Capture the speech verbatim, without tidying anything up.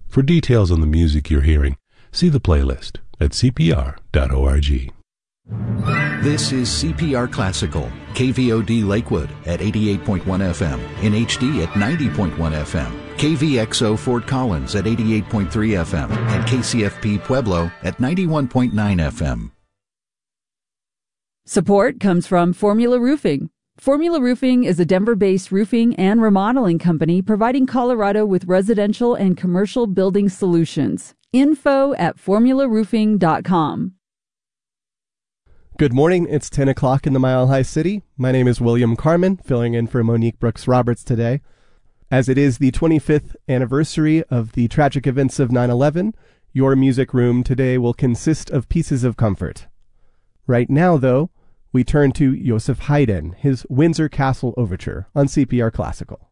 For details on the music you're hearing, see the playlist at c p r dot org. This is C P R Classical, K V O D Lakewood at eighty-eight point one F M, in H D at ninety point one F M, K V X O Fort Collins at eighty-eight point three F M, and K C F P Pueblo at ninety-one point nine F M. Support comes from Formula Roofing. Formula Roofing is a Denver-based roofing and remodeling company providing Colorado with residential and commercial building solutions. Info at formula roofing dot com. Good morning. It's ten o'clock in the Mile High City. My name is William Carmen, filling in for Monique Brooks Roberts today. As it is the twenty-fifth anniversary of the tragic events of nine eleven, your music room today will consist of pieces of comfort. Right now, though, we turn to Joseph Haydn, his Windsor Castle Overture on C P R Classical.